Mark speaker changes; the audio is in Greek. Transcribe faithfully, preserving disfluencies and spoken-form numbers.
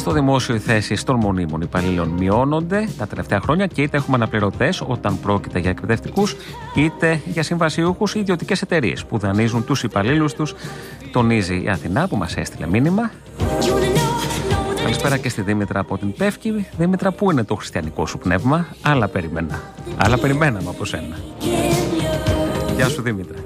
Speaker 1: Στο δημόσιο οι θέσεις των μονίμων υπαλλήλων μειώνονται τα τελευταία χρόνια και είτε έχουμε αναπληρωτές όταν πρόκειται για εκπαιδευτικούς, είτε για συμβασιούχους ή ιδιωτικές εταιρείες που δανείζουν τους υπαλλήλους τους, τονίζει η Αθηνά που μας έστειλε μήνυμα. Καλησπέρα και στη Δήμητρα από την Πεύκη. Δήμητρα, πού είναι το χριστιανικό σου πνεύμα? Άλλα περιμένα. Άλλα περιμέναμε από σένα. Γεια σου, Δήμητρα.